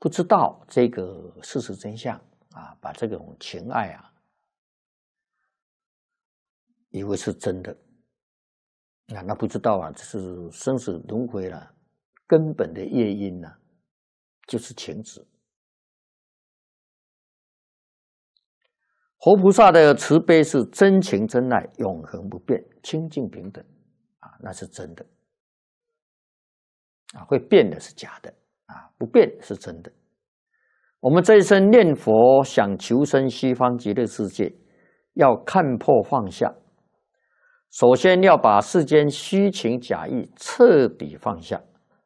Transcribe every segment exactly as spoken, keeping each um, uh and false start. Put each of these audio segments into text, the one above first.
不知道这个事实真相啊，把这种情爱啊，以为是真的啊，那不知道啊，这是生死轮回了根本的业因呢、啊，就是情执。活菩萨的慈悲是真情真爱，永恒不变，清净平等啊，那是真的啊，会变的是假的啊，不变是真的。我们这一生念佛，想求生西方极乐世界，要看破放下。首先要把世间虚情假意彻底放下，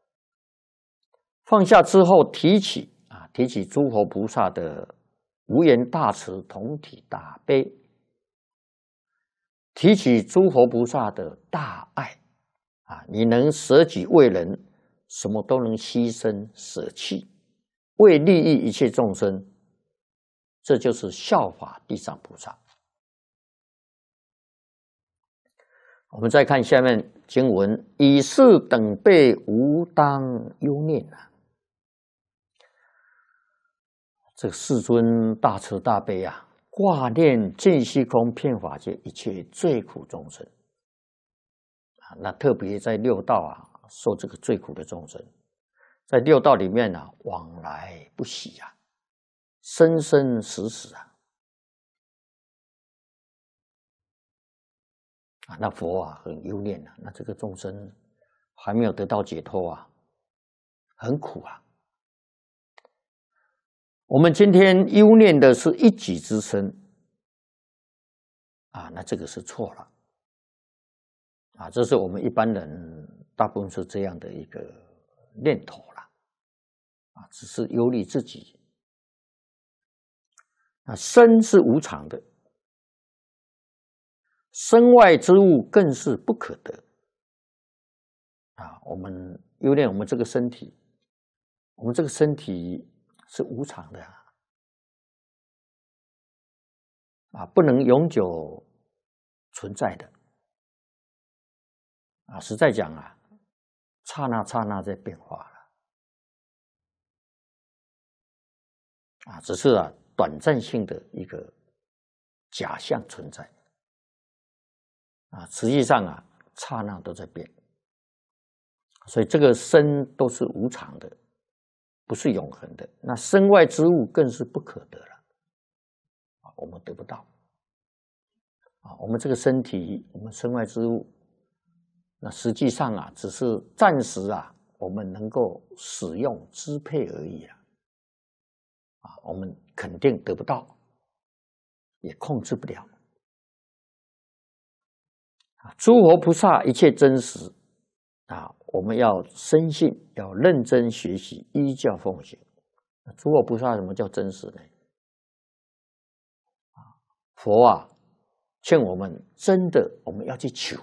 放下之后提起啊，提起诸佛菩萨的无言大慈、同体大悲，提起诸佛菩萨的大爱啊，你能舍己为人，什么都能牺牲舍弃，为利益一切众生，这就是效法地藏菩萨。我们再看下面经文：以是等辈无当忧念啊！这个世尊大慈大悲啊，挂念尽虚空遍法界一切最苦众生啊，那特别在六道啊，受这个最苦的众生，在六道里面啊，往来不息啊，生生死死啊。啊，那佛啊很忧念啊，那这个众生还没有得到解脱啊，很苦啊。我们今天忧念的是一己之身啊，那这个是错了啊，这是我们一般人大部分是这样的一个念头了啊，只是忧虑自己。啊，生是无常的。身外之物更是不可得啊！我们忧念我们这个身体，我们这个身体是无常的啊，啊，不能永久存在的啊！实在讲啊，刹那刹那在变化了啊，只是啊短暂性的一个假象存在。啊，实际上啊，刹那都在变，所以这个身都是无常的，不是永恒的。那身外之物更是不可得了，啊，我们得不到。啊，我们这个身体，我们身外之物，那实际上啊，只是暂时啊，我们能够使用支配而已啊，啊，我们肯定得不到，也控制不了。诸佛菩萨一切真实啊，我们要深信，要认真学习，依教奉行。诸佛菩萨什么叫真实呢？啊，佛啊，劝我们真的我们要去求，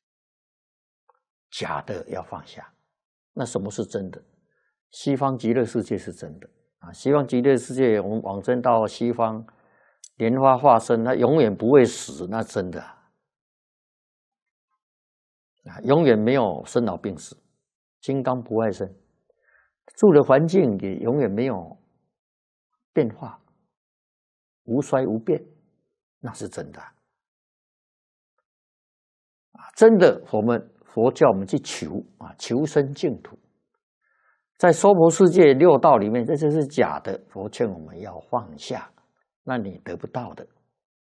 假的要放下。那什么是真的？西方极乐世界是真的啊！西方极乐世界，我们往生到西方，莲花化身，它永远不会死，那真的。啊，永远没有生老病死，金刚不坏身，住的环境也永远没有变化，无衰无变，那是真的啊！真的，我们佛教我们去求啊，求生净土，在娑婆世界六道里面，这就是假的。佛劝我们要放下，那你得不到的。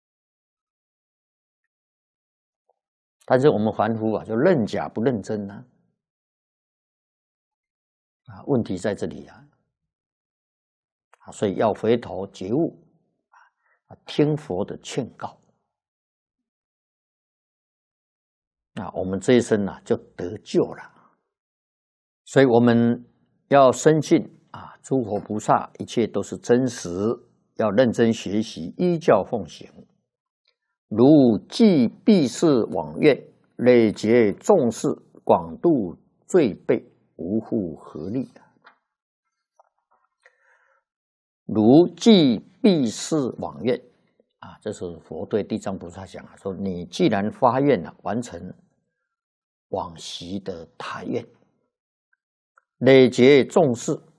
但是我们凡夫啊，就认假不认真啊，啊，问题在这里啊，啊，所以要回头觉悟啊，听佛的劝告，啊，我们这一生啊就得救了。所以我们要深信啊，诸佛菩萨一切都是真实，要认真学习，依教奉行。如既必是往愿，累劫众事，广度罪辈，无复何力。如既必是往愿啊，这是佛对地藏菩萨讲啊，说你既然发愿了、啊，完成往昔的大愿，累劫众事